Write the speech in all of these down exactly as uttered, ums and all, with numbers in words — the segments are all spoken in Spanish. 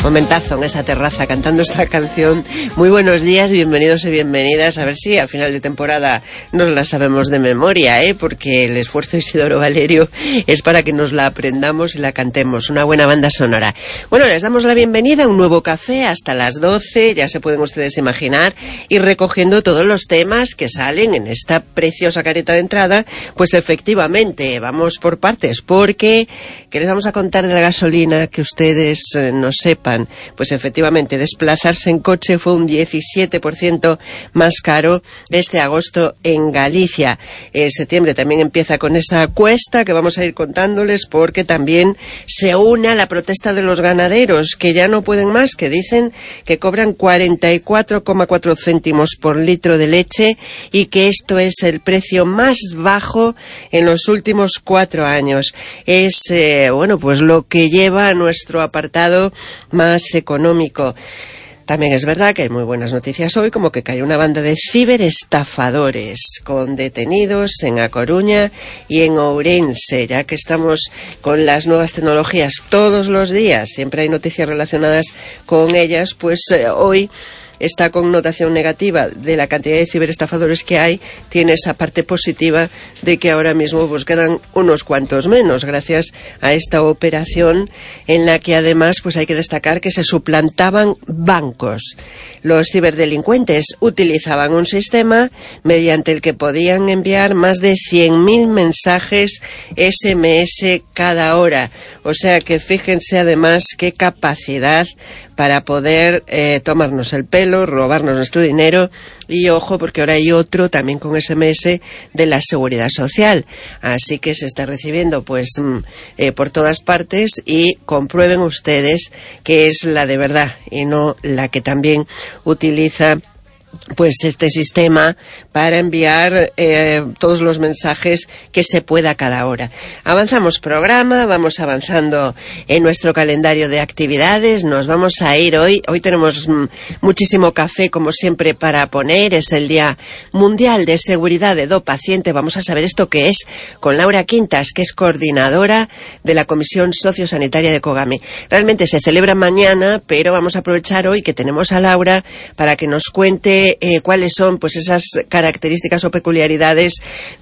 Momentazo en esa terraza cantando esta canción. Muy buenos días, bienvenidos y bienvenidas. A ver si a final de temporada nos la sabemos de memoria, ¿eh? Porque el esfuerzo de Isidoro Valerio es para que nos la aprendamos y la cantemos. Una buena banda sonora. Bueno, les damos la bienvenida a un nuevo café hasta las doce, ya se pueden ustedes imaginar, y recogiendo todos los temas que salen en esta preciosa careta de entrada. Pues efectivamente, vamos por partes, porque ¿qué les vamos a contar de la gasolina que ustedes eh, no sepan? Pues efectivamente, desplazarse en coche fue un diecisiete por ciento más caro este agosto en Galicia. Eh, septiembre también empieza con esa cuesta que vamos a ir contándoles, porque también se une a la protesta de los ganaderos, que ya no pueden más, que dicen que cobran cuarenta y cuatro coma cuatro céntimos por litro de leche y que esto es el precio más bajo en los últimos cuatro años. Es, eh, bueno, pues lo que lleva a nuestro apartado más económico. También es verdad que hay muy buenas noticias hoy, como que cae una banda de ciberestafadores con detenidos en A Coruña y en Ourense, ya que estamos con las nuevas tecnologías todos los días, siempre hay noticias relacionadas con ellas, pues eh, hoy esta connotación negativa de la cantidad de ciberestafadores que hay tiene esa parte positiva de que ahora mismo pues quedan unos cuantos menos gracias a esta operación, en la que además pues hay que destacar que se suplantaban bancos. Los ciberdelincuentes utilizaban un sistema mediante el que podían enviar más de cien mil mensajes ese eme ese cada hora, o sea que fíjense además qué capacidad para poder eh, tomarnos el pelo, robarnos nuestro dinero. Y ojo, porque ahora hay otro también con ese eme ese de la Seguridad Social, así que se está recibiendo pues eh, por todas partes, y comprueben ustedes que es la de verdad y no la que también utiliza pues este sistema para enviar eh, todos los mensajes que se pueda cada hora. Avanzamos programa, vamos avanzando en nuestro calendario de actividades. Nos vamos a ir hoy, hoy tenemos mm, muchísimo café como siempre para poner. Es el Día Mundial de Seguridad de Do Paciente. Vamos a saber esto qué es con Laura Quintas, que es coordinadora de la Comisión Sociosanitaria de Cogame. Realmente se celebra mañana, pero vamos a aprovechar hoy que tenemos a Laura para que nos cuente Eh, cuáles son pues esas características o peculiaridades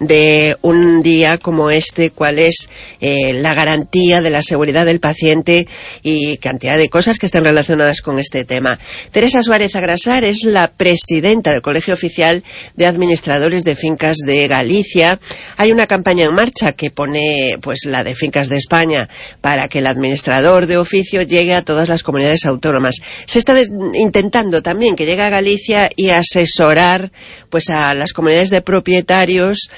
de un día como este, cuál es eh, la garantía de la seguridad del paciente y cantidad de cosas que están relacionadas con este tema. Teresa Suárez Agrasar es la presidenta del Colegio Oficial de Administradores de Fincas de Galicia. Hay una campaña en marcha que pone pues la de Fincas de España para que el administrador de oficio llegue a todas las comunidades autónomas. Se está de- intentando también que llegue a Galicia y asesorar pues a las comunidades de propietarios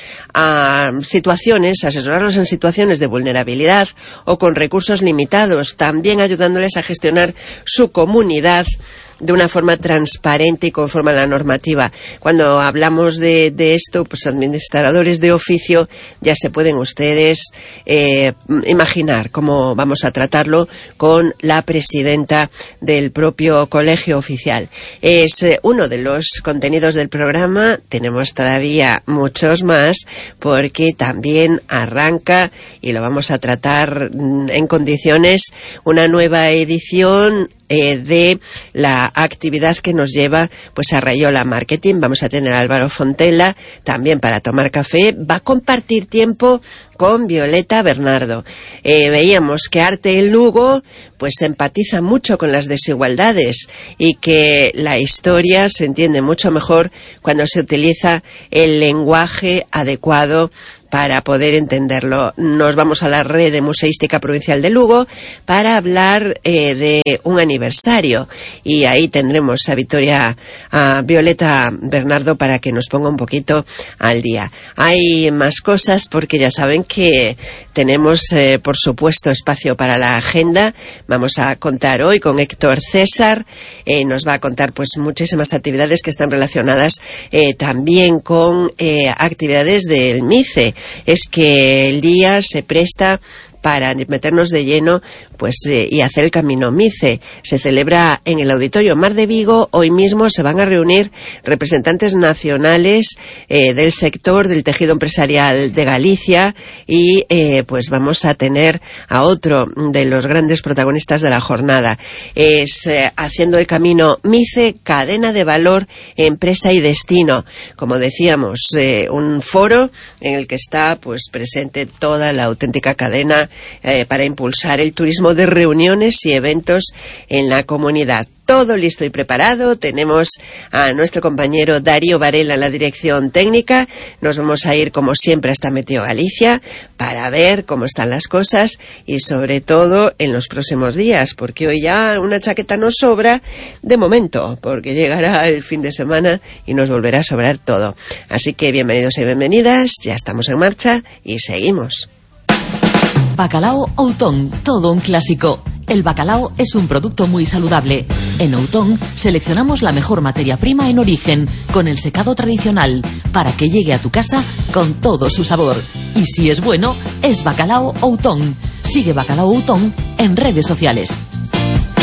a situaciones, asesorarlos en situaciones de vulnerabilidad o con recursos limitados, también ayudándoles a gestionar su comunidad de una forma transparente y conforme a la normativa. Cuando hablamos de, de esto, pues administradores de oficio, ya se pueden ustedes eh, imaginar cómo vamos a tratarlo con la presidenta del propio Colegio Oficial. Es eh, uno de los contenidos del programa. Tenemos todavía muchos más, porque también arranca, y lo vamos a tratar mm, en condiciones, una nueva edición Eh, de la actividad que nos lleva pues a Rayola Marketing. Vamos a tener a Álvaro Fontela también para tomar café. Va a compartir tiempo con Violeta Bernardo. Eh, veíamos que Arte en Lugo pues empatiza mucho con las desigualdades y que la historia se entiende mucho mejor cuando se utiliza el lenguaje adecuado para poder entenderlo. Nos vamos a la red de museística provincial de Lugo para hablar eh, de un aniversario, y ahí tendremos a Victoria, a Violeta Bernardo, para que nos ponga un poquito al día. Hay más cosas, porque ya saben que tenemos eh, por supuesto espacio para la agenda. Vamos a contar hoy con Héctor César, eh, nos va a contar pues muchísimas actividades que están relacionadas eh, también con eh, actividades del MICE. Es que el día se presta para meternos de lleno pues eh, y hacer el Camino Mice. Se celebra en el Auditorio Mar de Vigo. Hoy mismo se van a reunir representantes nacionales eh, del sector del tejido empresarial de Galicia y eh, pues vamos a tener a otro de los grandes protagonistas de la jornada. Es eh, haciendo el Camino Mice, cadena de valor, empresa y destino. Como decíamos, eh, un foro en el que está pues presente toda la auténtica cadena eh, para impulsar el turismo de reuniones y eventos en la comunidad. Todo listo y preparado. Tenemos a nuestro compañero Darío Varela en la dirección técnica. Nos vamos a ir, como siempre, hasta Meteo Galicia para ver cómo están las cosas y, sobre todo, en los próximos días, porque hoy ya una chaqueta nos sobra de momento, porque llegará el fin de semana y nos volverá a sobrar todo. Así que bienvenidos y bienvenidas. Ya estamos en marcha y seguimos. Bacalao Outón, todo un clásico. El bacalao es un producto muy saludable. En Outón seleccionamos la mejor materia prima en origen, con el secado tradicional, para que llegue a tu casa con todo su sabor. Y si es bueno, es Bacalao Outón. Sigue Bacalao Outón en redes sociales.